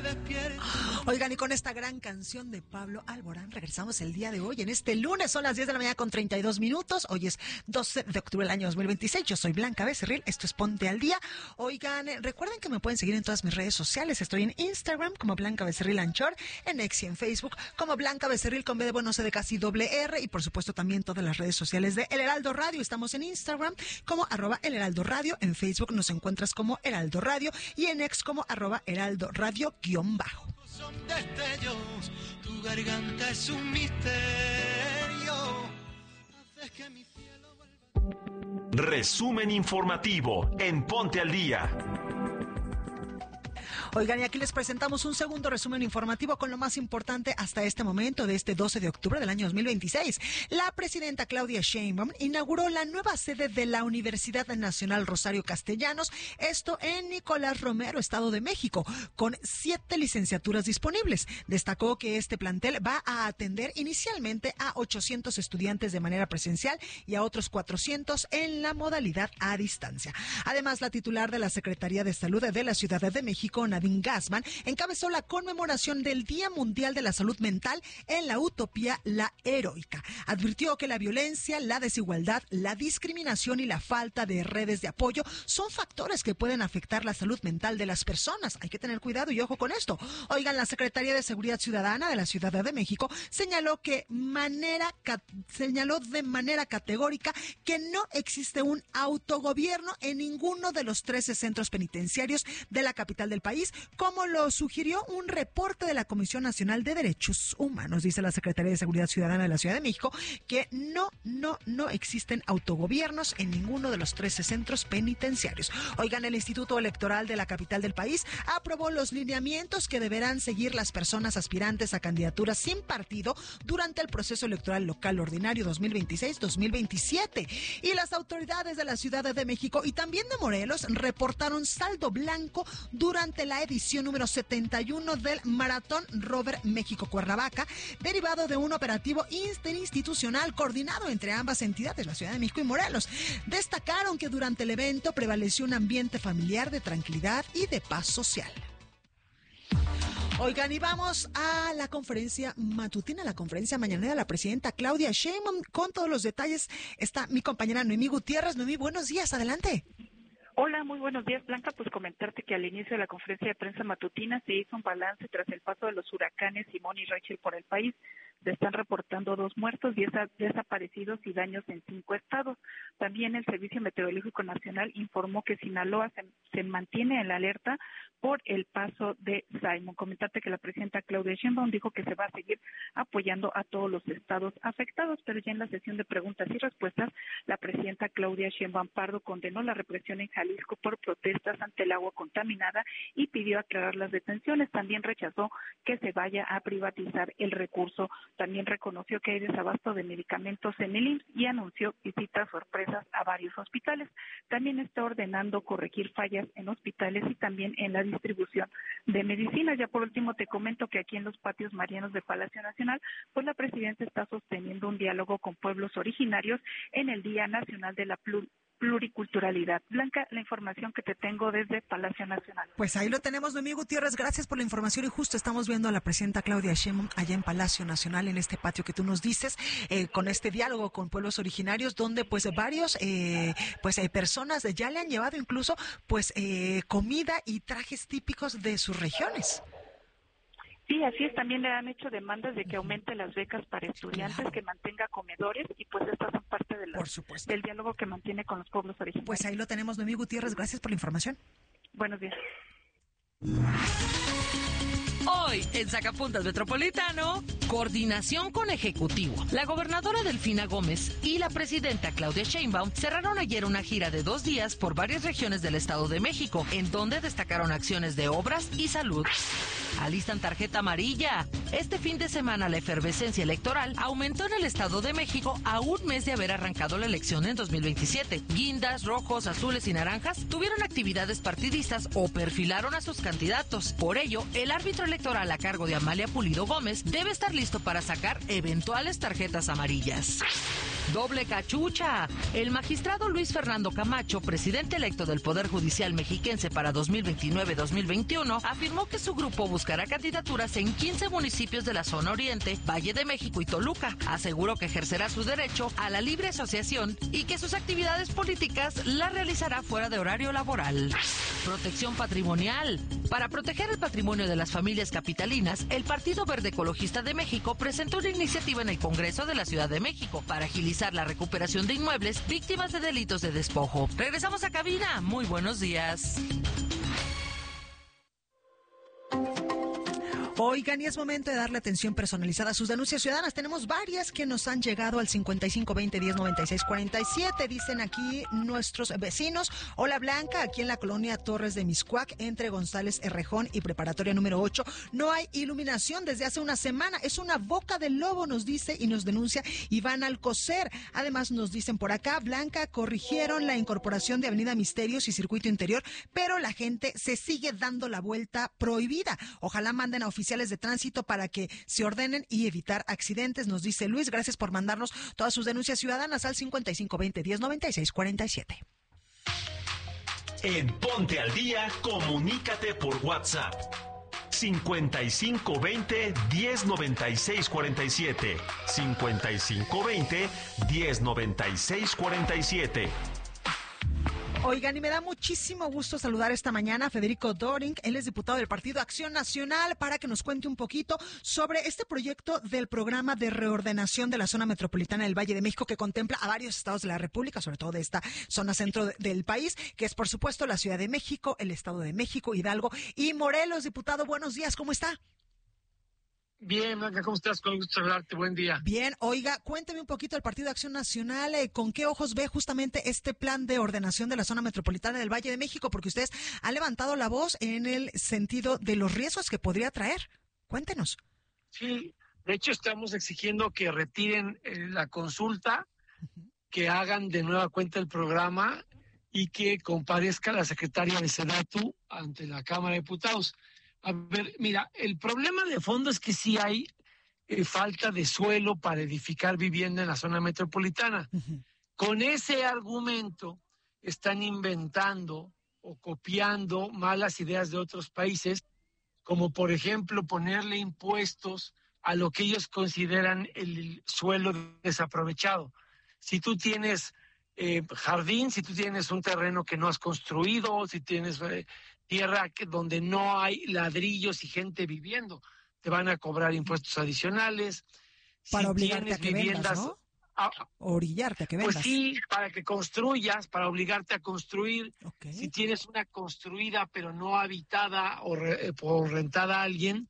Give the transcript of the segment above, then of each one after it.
Oigan, y con esta gran canción de Pablo Alborán regresamos el día de hoy, en este lunes, son las 10 de la mañana con 32 minutos, hoy es 12 de octubre del año 2026, yo soy Blanca Becerril, esto es Ponte al Día. Oigan, recuerden que me pueden seguir en todas mis redes sociales, estoy en Instagram como Blanca Becerril Anchor, en X y en Facebook como Blanca Becerril con B de bueno, C de casi doble R, y por supuesto también todas las redes sociales de El Heraldo Radio. Estamos en Instagram como @El Heraldo Radio, en Facebook nos encuentras como Heraldo Radio y en X como @Heraldo Radio _ Son destellos, tu garganta es un misterio. Haces que mi cielo vuelva. Resumen informativo en Ponte al Día. Oigan, y aquí les presentamos un segundo resumen informativo con lo más importante hasta este momento de este 12 de octubre del año 2026. La presidenta Claudia Sheinbaum inauguró la nueva sede de la Universidad Nacional Rosario Castellanos, esto en Nicolás Romero, Estado de México, con 7 licenciaturas disponibles. Destacó que este plantel va a atender inicialmente a 800 estudiantes de manera presencial y a otros 400 en la modalidad a distancia. Además, la titular de la Secretaría de Salud de la Ciudad de México, Nadine Gassman, encabezó la conmemoración del Día Mundial de la Salud Mental en la Utopía La Heroica. Advirtió que la violencia, la desigualdad, la discriminación y la falta de redes de apoyo son factores que pueden afectar la salud mental de las personas. Hay que tener cuidado y ojo con esto. Oigan, la Secretaría de Seguridad Ciudadana de la Ciudad de México señaló de manera categórica que no existe un autogobierno en ninguno de los 13 centros penitenciarios de la capital del país, como lo sugirió un reporte de la Comisión Nacional de Derechos Humanos. Dice la Secretaría de Seguridad Ciudadana de la Ciudad de México que no existen autogobiernos en ninguno de los 13 centros penitenciarios. Oigan, el Instituto Electoral de la capital del país aprobó los lineamientos que deberán seguir las personas aspirantes a candidaturas sin partido durante el proceso electoral local ordinario 2026-2027. Y las autoridades de la Ciudad de México y también de Morelos reportaron saldo blanco durante la edición número 71 del Maratón Robert México Cuernavaca, derivado de un operativo interinstitucional coordinado entre ambas entidades, la Ciudad de México y Morelos. Destacaron que durante el evento prevaleció un ambiente familiar de tranquilidad y de paz social. Oigan, y vamos a la conferencia matutina, la conferencia mañanera de la presidenta Claudia Sheinbaum. Con todos los detalles está mi compañera Noemí Gutiérrez. Noemí, buenos días, adelante. Hola, muy buenos días, Blanca. Pues comentarte que al inicio de la conferencia de prensa matutina se hizo un balance tras el paso de los huracanes Simón y Rachel por el país. Se están reportando 2 muertos, 10 desaparecidos y daños en 5 estados. También el Servicio Meteorológico Nacional informó que Sinaloa se mantiene en la alerta por el paso de Simón. Comentarte que la presidenta Claudia Sheinbaum dijo que se va a seguir apoyando a todos los estados afectados, pero ya en la sesión de preguntas y respuestas, la presidenta Claudia Sheinbaum Pardo condenó la represión en Jalisco por protestas ante el agua contaminada y pidió aclarar las detenciones. También rechazó que se vaya a privatizar el recurso. También reconoció que hay desabasto de medicamentos en el IMSS y anunció visitas sorpresas a varios hospitales. También está ordenando corregir fallas en hospitales y también en la distribución de medicinas. Ya por último te comento que aquí en los patios marianos de Palacio Nacional, pues la presidenta está sosteniendo un diálogo con pueblos originarios en el Día Nacional de la Pluriculturalidad. Blanca, la información que te tengo desde Palacio Nacional. Pues ahí lo tenemos, Noemí Gutiérrez, gracias por la información y justo estamos viendo a la presidenta Claudia Sheinbaum allá en Palacio Nacional, en este patio que tú nos dices, con este diálogo con pueblos originarios, donde pues varios personas ya le han llevado incluso comida y trajes típicos de sus regiones. Sí, así es. También le han hecho demandas de que aumente las becas para estudiantes, claro, que mantenga comedores y pues estas son parte de del diálogo que mantiene con los pueblos originarios. Pues ahí lo tenemos, Noemí Gutiérrez. Gracias por la información. Buenos días. Hoy, en Sacapuntas Metropolitano, coordinación con Ejecutivo. La gobernadora Delfina Gómez y la presidenta Claudia Sheinbaum cerraron ayer una gira de 2 días por varias regiones del Estado de México, en donde destacaron acciones de obras y salud. Alistan tarjeta amarilla. Este fin de semana la efervescencia electoral aumentó en el Estado de México a un mes de haber arrancado la elección en 2027. Guindas, rojos, azules y naranjas tuvieron actividades partidistas o perfilaron a sus candidatos. Por ello, el árbitro electoral a cargo de Amalia Pulido Gómez debe estar listo para sacar eventuales tarjetas amarillas. Doble cachucha. El magistrado Luis Fernando Camacho, presidente electo del Poder Judicial mexiquense para 2029-2021, afirmó que su grupo buscará candidaturas en 15 municipios de la zona oriente, Valle de México y Toluca. Aseguró que ejercerá su derecho a la libre asociación y que sus actividades políticas las realizará fuera de horario laboral. Protección patrimonial. Para proteger el patrimonio de las familias capitalinas, el Partido Verde Ecologista de México presentó una iniciativa en el Congreso de la Ciudad de México para agilizar la recuperación de inmuebles víctimas de delitos de despojo. Regresamos a cabina. Muy buenos días. Oigan, y es momento de darle atención personalizada a sus denuncias ciudadanas. Tenemos varias que nos han llegado al 5520-1096-47. Dicen aquí nuestros vecinos. Hola Blanca, aquí en la colonia Torres de Miscuac, entre González Herrejón y Preparatoria número 8, no hay iluminación desde hace una semana. Es una boca de lobo, nos dice y nos denuncia Iván Alcocer. Además nos dicen por acá, Blanca, corrigieron la incorporación de Avenida Misterios y Circuito Interior, pero la gente se sigue dando la vuelta prohibida. Ojalá manden a oficiales de tránsito para que se ordenen y evitar accidentes, nos dice Luis. Gracias por mandarnos todas sus denuncias ciudadanas al 5520-1096-47. En Ponte al Día, comunícate por WhatsApp. 5520-1096-47. 5520-1096-47. Oigan, y me da muchísimo gusto saludar esta mañana a Federico Doring. Él es diputado del Partido Acción Nacional, para que nos cuente un poquito sobre este proyecto del programa de reordenación de la zona metropolitana del Valle de México, que contempla a varios estados de la República, sobre todo de esta zona centro del país, que es por supuesto la Ciudad de México, el Estado de México, Hidalgo y Morelos. Diputado, buenos días, ¿cómo está? Bien, Blanca, ¿cómo estás? Con gusto hablarte, buen día. Bien, oiga, cuénteme un poquito del Partido Acción Nacional, ¿con qué ojos ve justamente este plan de ordenación de la zona metropolitana del Valle de México? Porque ustedes han levantado la voz en el sentido de los riesgos que podría traer. Cuéntenos. Sí, de hecho estamos exigiendo que retiren la consulta, que hagan de nueva cuenta el programa y que comparezca la secretaria de Sedatu ante la Cámara de Diputados. A ver, mira, el problema de fondo es que sí hay falta de suelo para edificar vivienda en la zona metropolitana. Con ese argumento están inventando o copiando malas ideas de otros países, como por ejemplo ponerle impuestos a lo que ellos consideran el suelo desaprovechado. Si tú tienes jardín, si tú tienes un terreno que no has construido, si tienes tierra donde no hay ladrillos y gente viviendo, te van a cobrar impuestos adicionales. Para obligarte a que vendas, ¿no? Orillarte a que vendas. Pues sí, para que construyas, para obligarte a construir. Okay. Si tienes una construida pero no habitada o rentada a alguien,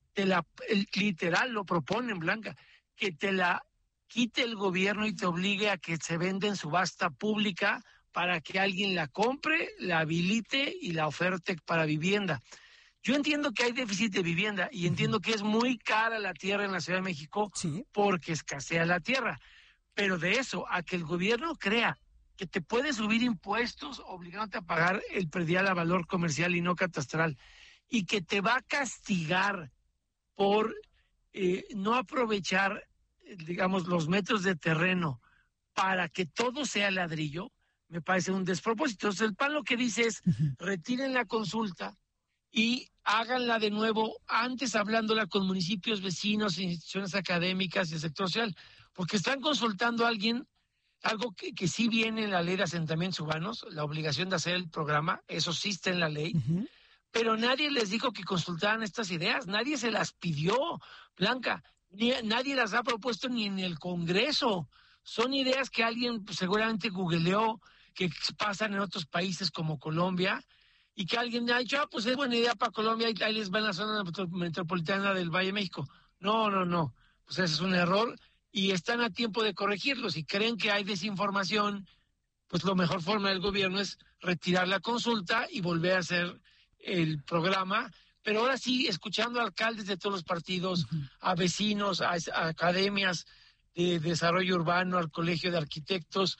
literal lo proponen, Blanca, que te la quite el gobierno y te obligue a que se venda en subasta pública para que alguien la compre, la habilite y la oferte para vivienda. Yo entiendo que hay déficit de vivienda y entiendo que es muy cara la tierra en la Ciudad de México, sí, porque escasea la tierra. Pero de eso, a que el gobierno crea que te puede subir impuestos obligándote a pagar el predial a valor comercial y no catastral, y que te va a castigar por no aprovechar, digamos, los metros de terreno para que todo sea ladrillo, me parece un despropósito. Entonces el PAN lo que dice es, retiren la consulta y háganla de nuevo, antes hablándola con municipios vecinos, instituciones académicas y el sector social, porque están consultando a alguien, algo que sí viene en la ley de asentamientos urbanos, la obligación de hacer el programa, eso sí está en la ley, pero nadie les dijo que consultaran estas ideas, nadie se las pidió, Blanca, nadie las ha propuesto ni en el Congreso. Son ideas que alguien seguramente googleó, que pasan en otros países como Colombia, y que alguien ha dicho, pues es buena idea para Colombia, y ahí les va en la zona metropolitana del Valle de México. No, pues ese es un error, y están a tiempo de corregirlo. Si creen que hay desinformación, pues la mejor forma del gobierno es retirar la consulta y volver a hacer el programa, pero ahora sí, escuchando a alcaldes de todos los partidos, a vecinos, a academias de desarrollo urbano, al colegio de arquitectos,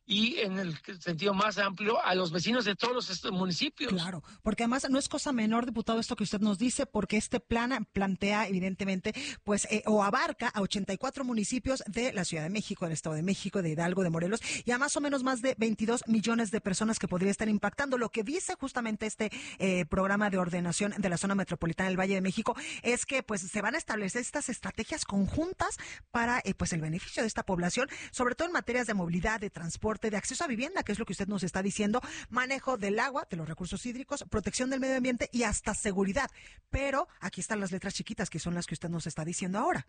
y en el sentido más amplio a los vecinos de todos los municipios. Claro, porque además no es cosa menor, diputado, esto que usted nos dice, porque este plan plantea evidentemente pues o abarca a 84 municipios de la Ciudad de México, del Estado de México, de Hidalgo, de Morelos, y a más o menos más de 22 millones de personas que podría estar impactando. Lo que dice justamente este programa de ordenación de la zona metropolitana del Valle de México es que pues se van a establecer estas estrategias conjuntas para pues el beneficio de esta población, sobre todo en materias de movilidad, de transporte, de acceso a vivienda, que es lo que usted nos está diciendo, manejo del agua, de los recursos hídricos, protección del medio ambiente y hasta seguridad. Pero aquí están las letras chiquitas, que son las que usted nos está diciendo ahora.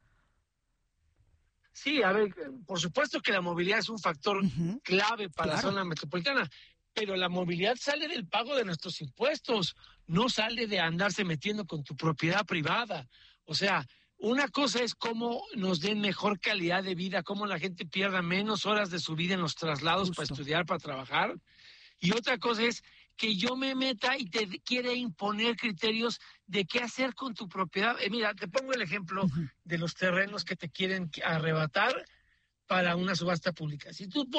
Sí, a ver, por supuesto que la movilidad es un factor clave para la zona metropolitana, pero la movilidad sale del pago de nuestros impuestos, no sale de andarse metiendo con tu propiedad privada. O sea, una cosa es cómo nos den mejor calidad de vida, cómo la gente pierda menos horas de su vida en los traslados para estudiar, para trabajar. Y otra cosa es que yo me meta y te quiere imponer criterios de qué hacer con tu propiedad. Mira, te pongo el ejemplo de los terrenos que te quieren arrebatar para una subasta pública. Si tú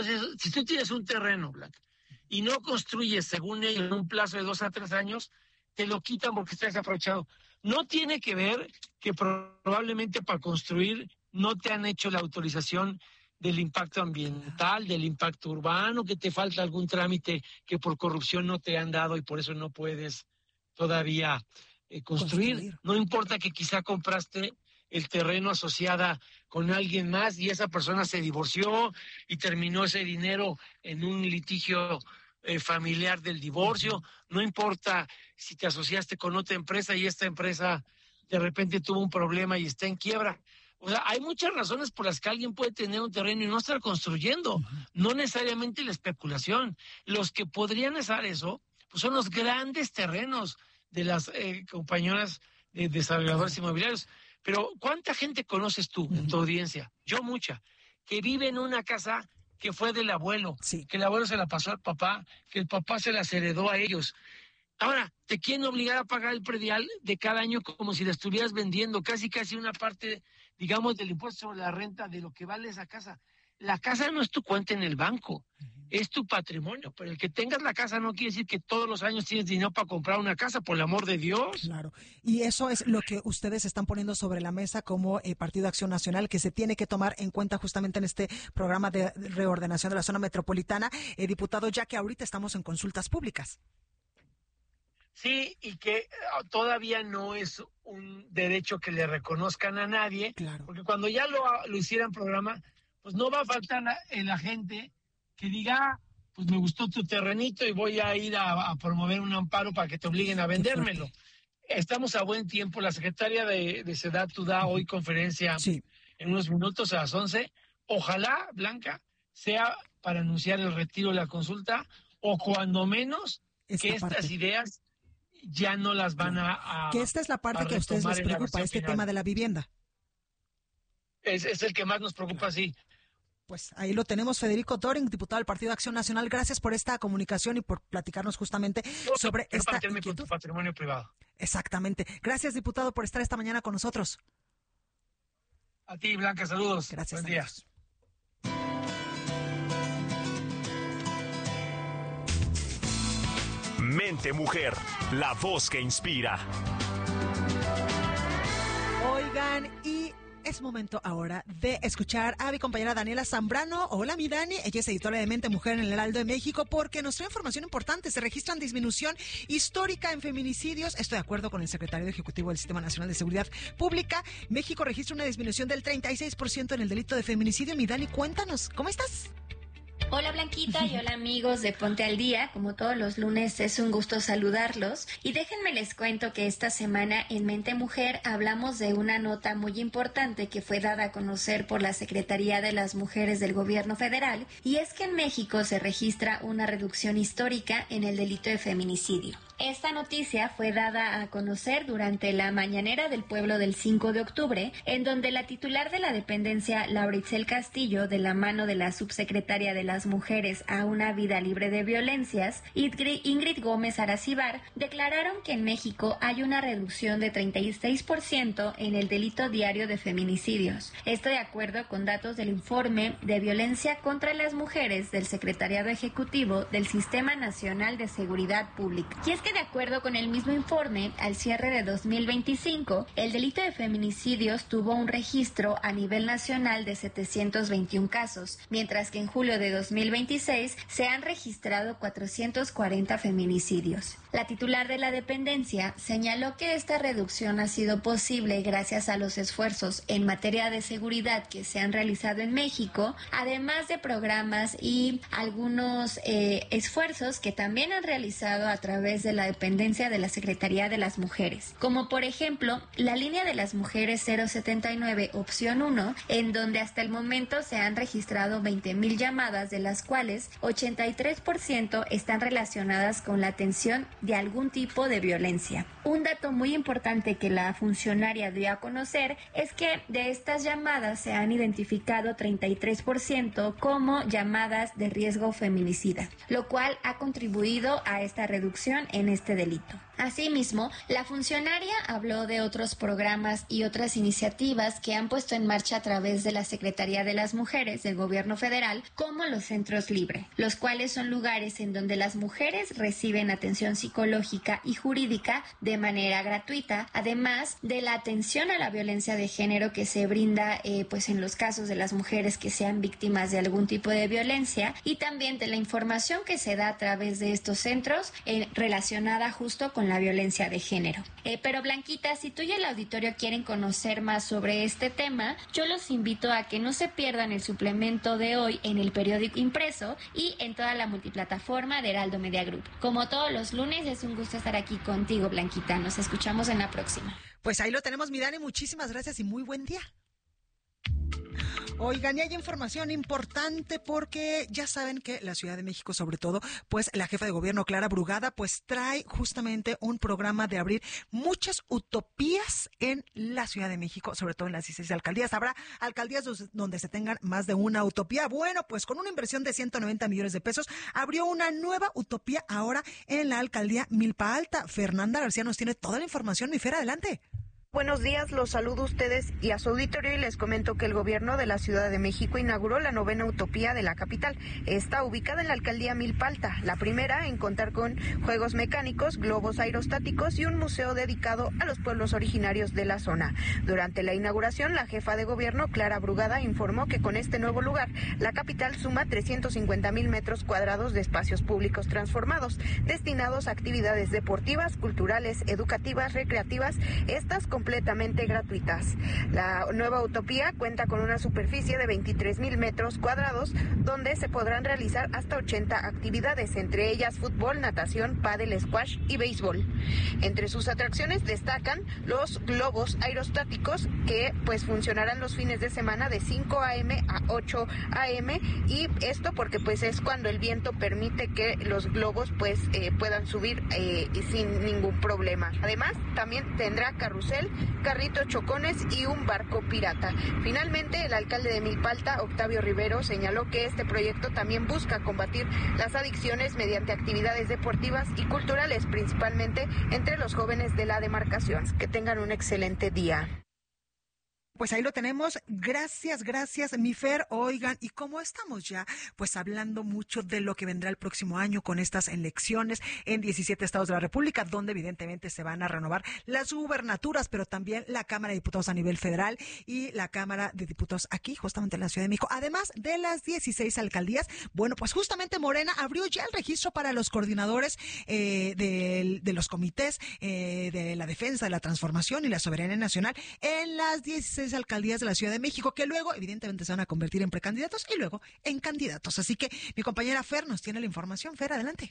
tienes un terreno, Blanca, y no construyes según ellos en un plazo de 2 a 3 años, te lo quitan porque estás desaprovechado. No tiene que ver que probablemente para construir no te han hecho la autorización del impacto ambiental, del impacto urbano, que te falta algún trámite que por corrupción no te han dado y por eso no puedes todavía construir. No importa que quizá compraste el terreno asociada con alguien más y esa persona se divorció y terminó ese dinero en un litigio familiar del divorcio. No importa si te asociaste con otra empresa y esta empresa de repente tuvo un problema y está en quiebra. O sea, hay muchas razones por las que alguien puede tener un terreno y no estar construyendo. No necesariamente la especulación. Los que podrían hacer eso pues son los grandes terrenos de las compañías de desarrolladores inmobiliarios. Pero ¿cuánta gente conoces tú en tu audiencia? Yo mucha. Que vive en una casa que fue del abuelo, que el abuelo se la pasó al papá, que el papá se las heredó a ellos. Ahora, te quieren obligar a pagar el predial de cada año como si la estuvieras vendiendo, casi una parte, digamos, del impuesto sobre la renta de lo que vale esa casa. La casa no es tu cuenta en el banco, es tu patrimonio, pero el que tengas la casa no quiere decir que todos los años tienes dinero para comprar una casa, por el amor de Dios. Claro, y eso es lo que ustedes están poniendo sobre la mesa como Partido Acción Nacional, que se tiene que tomar en cuenta justamente en este programa de reordenación de la zona metropolitana, diputado, ya que ahorita estamos en consultas públicas. Sí, y que todavía no es un derecho que le reconozcan a nadie, porque cuando ya lo hicieran programa, pues no va a faltar la gente que diga, pues me gustó tu terrenito y voy a ir a promover un amparo para que te obliguen a vendérmelo. Estamos a buen tiempo. La secretaria de Sedatu da hoy conferencia en unos minutos a las 11. Ojalá, Blanca, sea para anunciar el retiro de la consulta o cuando menos que estas ideas ya no las van a que esta es la parte que a ustedes les preocupa, este tema de la vivienda. Es el que más nos preocupa, sí. Pues ahí lo tenemos, Federico Doring, diputado del Partido Acción Nacional. Gracias por esta comunicación y por platicarnos justamente sobre esta inquietud. Con tu patrimonio privado. Exactamente. Gracias, diputado, por estar esta mañana con nosotros. A ti, Blanca, saludos. Gracias. Buen día. Mente Mujer, la voz que inspira. Oigan, y es momento ahora de escuchar a mi compañera Daniela Zambrano. Hola, mi Dani. Ella es editora de Mente Mujer en el Heraldo de México porque nos trae información importante. Se registran disminución histórica en feminicidios. Estoy de acuerdo con el secretario ejecutivo del Sistema Nacional de Seguridad Pública. México registra una disminución del 36% en el delito de feminicidio. Mi Dani, cuéntanos, ¿cómo estás? Hola Blanquita y hola amigos de Ponte al Día, como todos los lunes es un gusto saludarlos y déjenme les cuento que esta semana en Mente Mujer hablamos de una nota muy importante que fue dada a conocer por la Secretaría de las Mujeres del Gobierno Federal y es que en México se registra una reducción histórica en el delito de feminicidio. Esta noticia fue dada a conocer durante la mañanera del pueblo del 5 de octubre, en donde la titular de la dependencia, Laura Itzel Castillo, de la mano de la subsecretaria de las Mujeres a una vida libre de violencias, Ingrid Gómez Aracibar, declararon que en México hay una reducción de 36% en el delito diario de feminicidios. Esto de acuerdo con datos del informe de violencia contra las mujeres del Secretariado Ejecutivo del Sistema Nacional de Seguridad Pública. Y es que de acuerdo con el mismo informe, al cierre de 2025, el delito de feminicidios tuvo un registro a nivel nacional de 721 casos, mientras que en julio de 2026 se han registrado 440 feminicidios. La titular de la dependencia señaló que esta reducción ha sido posible gracias a los esfuerzos en materia de seguridad que se han realizado en México, además de programas y algunos esfuerzos que también han realizado a través de la dependencia de la Secretaría de las Mujeres, como por ejemplo la línea de las mujeres 079 opción 1, en donde hasta el momento se han registrado 20,000 llamadas, de las cuales 83% están relacionadas con la atención de algún tipo de violencia. Un dato muy importante que la funcionaria dio a conocer es que de estas llamadas se han identificado 33% como llamadas de riesgo feminicida, lo cual ha contribuido a esta reducción en este delito. Asimismo, la funcionaria habló de otros programas y otras iniciativas que han puesto en marcha a través de la Secretaría de las Mujeres del Gobierno Federal, como los centros Libre, los cuales son lugares en donde las mujeres reciben atención psicológica y jurídica de manera gratuita, además de la atención a la violencia de género que se brinda pues en los casos de las mujeres que sean víctimas de algún tipo de violencia, y también de la información que se da a través de estos centros relacionada justo con la violencia de género. Pero Blanquita, si tú y el auditorio quieren conocer más sobre este tema, yo los invito a que no se pierdan el suplemento de hoy en el periódico impreso y en toda la multiplataforma de Heraldo Media Group. Como todos los lunes, es un gusto estar aquí contigo, Blanquita. Nos escuchamos en la próxima. Pues ahí lo tenemos, mi Dani. Muchísimas gracias y muy buen día. Oigan, y hay información importante porque ya saben que la Ciudad de México, sobre todo, pues la jefa de gobierno Clara Brugada, pues trae justamente un programa de abrir muchas utopías en la Ciudad de México, sobre todo en las 16 alcaldías. Habrá alcaldías donde se tengan más de una utopía. Bueno, pues con una inversión de 190 millones de pesos, abrió una nueva utopía ahora en la alcaldía Milpa Alta. Fernanda García nos tiene toda la información. Mi Fer, adelante. Buenos días, los saludo a ustedes y a su auditorio y les comento que el gobierno de la Ciudad de México inauguró la 9ª utopía de la capital. Está ubicada en la alcaldía Milpa Alta, la primera en contar con juegos mecánicos, globos aerostáticos y un museo dedicado a los pueblos originarios de la zona. Durante la inauguración, la jefa de gobierno, Clara Brugada, informó que con este nuevo lugar, la capital suma 350,000 metros cuadrados de espacios públicos transformados, destinados a actividades deportivas, culturales, educativas, recreativas, estas completamente gratuitas. La nueva utopía cuenta con una superficie de 23,000 metros cuadrados, donde se podrán realizar hasta 80 actividades, entre ellas fútbol, natación, pádel, squash y béisbol. Entre sus atracciones destacan los globos aerostáticos, que pues funcionarán los fines de semana de 5 a.m. a 8 a.m. y esto porque pues es cuando el viento permite que los globos pues puedan subir sin ningún problema. Además, también tendrá carrusel, carritos chocones y un barco pirata. Finalmente, el alcalde de Milpa Alta, Octavio Rivero, señaló que este proyecto también busca combatir las adicciones mediante actividades deportivas y culturales, principalmente entre los jóvenes de la demarcación. Que tengan un excelente día. Pues ahí lo tenemos. Gracias, mi Fer. Oigan, y como estamos ya, pues hablando mucho de lo que vendrá el próximo año con estas elecciones en 17 estados de la República, donde evidentemente se van a renovar las gubernaturas, pero también la Cámara de Diputados a nivel federal y la Cámara de Diputados aquí, justamente en la Ciudad de México, además de las 16 alcaldías. Bueno, pues justamente Morena abrió ya el registro para los coordinadores de los comités de la defensa, de la transformación y la soberanía nacional en las 16 alcaldías de la Ciudad de México, que luego evidentemente se van a convertir en precandidatos y luego en candidatos. Así que mi compañera Fer nos tiene la información. Fer, adelante.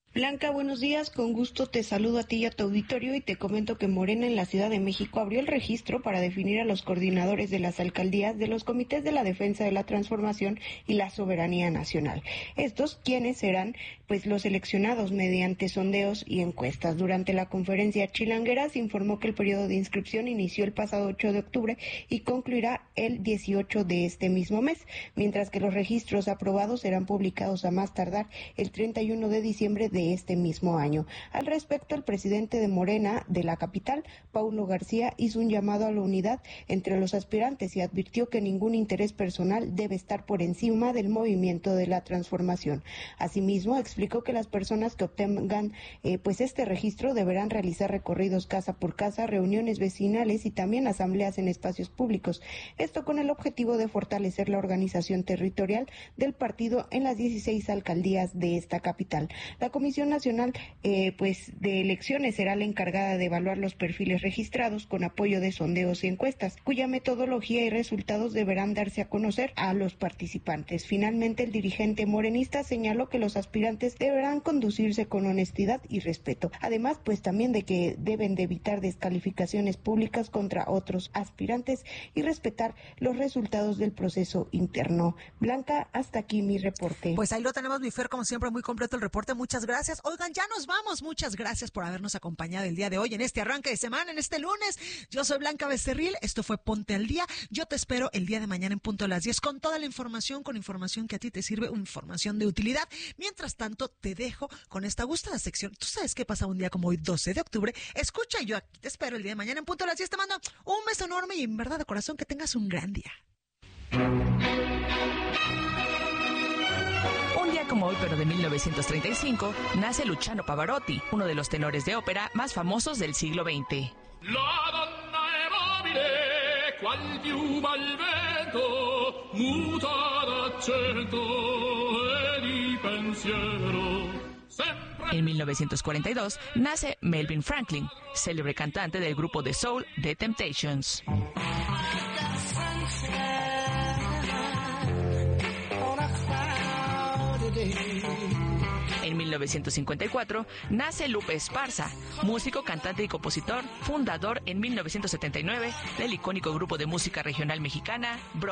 Blanca, buenos días. Con gusto te saludo a ti y a tu auditorio y te comento que Morena en la Ciudad de México abrió el registro para definir a los coordinadores de las alcaldías de los comités de la defensa de la transformación y la soberanía nacional. Estos, quienes serán pues los seleccionados mediante sondeos y encuestas. Durante la conferencia chilanguera se informó que el periodo de inscripción inició el pasado 8 de octubre y concluirá el 18 de este mismo mes, mientras que los registros aprobados serán publicados a más tardar el 31 de diciembre de este mismo año. Al respecto, el presidente de Morena de la capital, Paulo García, hizo un llamado a la unidad entre los aspirantes y advirtió que ningún interés personal debe estar por encima del movimiento de la transformación. Asimismo, explicó que las personas que obtengan pues este registro deberán realizar recorridos casa por casa, reuniones vecinales y también asambleas en espacios públicos. Esto con el objetivo de fortalecer la organización territorial del partido en las 16 alcaldías de esta capital. La Comisión Nacional de Elecciones será la encargada de evaluar los perfiles registrados con apoyo de sondeos y encuestas, cuya metodología y resultados deberán darse a conocer a los participantes. Finalmente, el dirigente morenista señaló que los aspirantes deberán conducirse con honestidad y respeto. Además, pues también de que deben de evitar descalificaciones públicas contra otros aspirantes y respetar los resultados del proceso interno. Blanca, hasta aquí mi reporte. Pues ahí lo tenemos, mi Fer, como siempre, muy completo el reporte. Muchas gracias. Oigan, ya nos vamos. Muchas gracias por habernos acompañado el día de hoy en este arranque de semana, en este lunes. Yo soy Blanca Becerril. Esto fue Ponte al Día. Yo te espero el día de mañana en punto a las 10 con toda la información, con información que a ti te sirve, información de utilidad. Mientras tanto, te dejo con esta gustada sección. Tú sabes qué pasa un día como hoy, 12 de octubre. Escucha, yo aquí te espero el día de mañana en punto a las 10. Te mando un beso enorme y en verdad de corazón que tengas un gran día. Un día como hoy, pero de 1935, nace Luciano Pavarotti, uno de los tenores de ópera más famosos del siglo XX. La donna è mobile, qual piuma al vento, muta d'accento e di pensiero. En 1942 nace Melvin Franklin, célebre cantante del grupo de soul The Temptations. En 1954 nace Lupe Esparza, músico, cantante y compositor, fundador en 1979 del icónico grupo de música regional mexicana